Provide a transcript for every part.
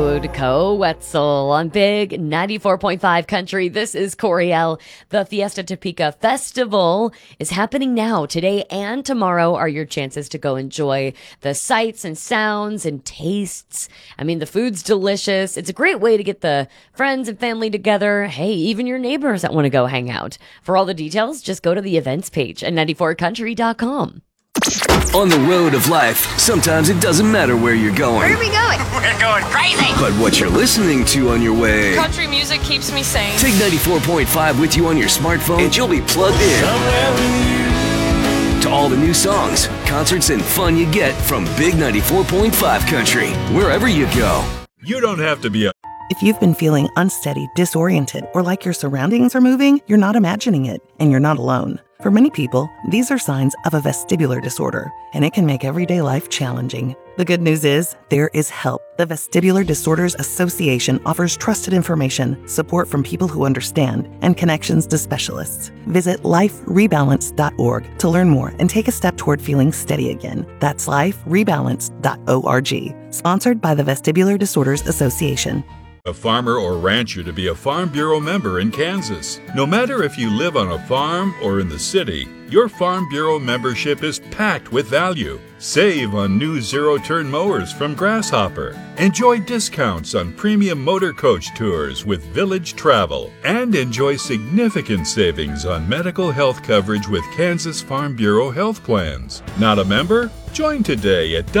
Wetzel on Big 94.5 Country. This is Coriel. The Fiesta Topeka Festival is happening now. Today and tomorrow are your chances to go enjoy the sights and sounds and tastes. I mean, the food's delicious. It's a great way to get the friends and family together. Hey, even your neighbors that want to go hang out. For all the details, just go to the events page at 94country.com. On the road of life, sometimes it doesn't matter where you're going. Where are we going? We're going crazy! But what you're listening to on your way. Country music keeps me sane. Take 94.5 with you on your smartphone and you'll be plugged in to all the new songs, concerts, and fun you get from Big 94.5 Country, wherever you go. You don't have to be a... If you've been feeling unsteady, disoriented, or like your surroundings are moving, you're not imagining it, and you're not alone. For many people, these are signs of a vestibular disorder, and it can make everyday life challenging. The good news is, there is help. The Vestibular Disorders Association offers trusted information, support from people who understand, and connections to specialists. Visit liferebalance.org to learn more and take a step toward feeling steady again. That's liferebalance.org. Sponsored by the Vestibular Disorders Association. A farmer or rancher to be a Farm Bureau member in Kansas. No matter if you live on a farm or in the city, your Farm Bureau membership is packed with value. Save on new zero-turn mowers from Grasshopper. Enjoy discounts on premium motor coach tours with Village Travel. And enjoy significant savings on medical health coverage with Kansas Farm Bureau health plans. Not a member? Join today at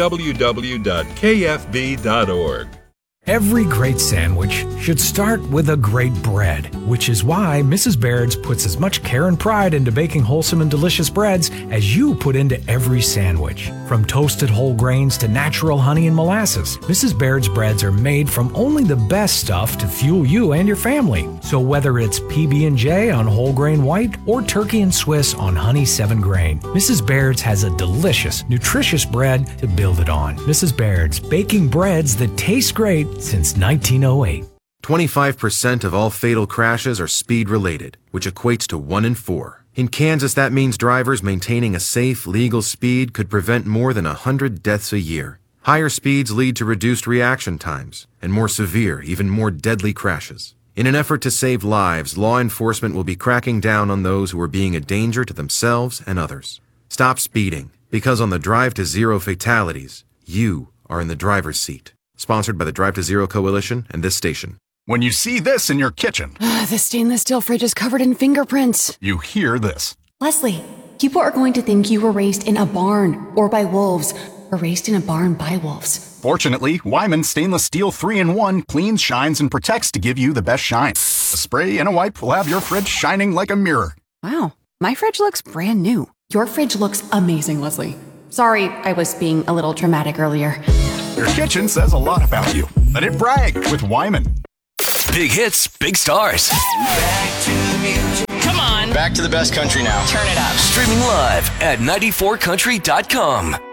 www.kfb.org. Every great sandwich should start with a great bread, which is why Mrs. Baird's puts as much care and pride into baking wholesome and delicious breads as you put into every sandwich. From toasted whole grains to natural honey and molasses, Mrs. Baird's breads are made from only the best stuff to fuel you and your family. So whether it's PB&J on whole grain white or turkey and Swiss on honey 7 grain, Mrs. Baird's has a delicious, nutritious bread to build it on. Mrs. Baird's, baking breads that taste great since 1908. 25% of all fatal crashes are speed-related, which equates to 1 in 4. In Kansas, that means drivers maintaining a safe, legal speed could prevent more than 100 deaths a year. Higher speeds lead to reduced reaction times and more severe, even more deadly crashes. In an effort to save lives, law enforcement will be cracking down on those who are being a danger to themselves and others. Stop speeding, because on the Drive to Zero fatalities, you are in the driver's seat. Sponsored by the Drive to Zero Coalition and this station. When you see this in your kitchen, The stainless steel fridge is covered in fingerprints. you hear this. Leslie, people are going to think you were raised in a barn or by wolves, or raised in a barn by wolves. Fortunately, Wyman Stainless Steel 3-in-1 cleans, shines, and protects to give you the best shine. A spray and a wipe will have your fridge shining like a mirror. Wow, my fridge looks brand new. Your fridge looks amazing, Leslie. Sorry, I was being a little dramatic earlier. Your kitchen says a lot about you. Let it brag with Wyman. Big hits, big stars. Come on. Back to the best country now. Turn it up. Streaming live at 94country.com.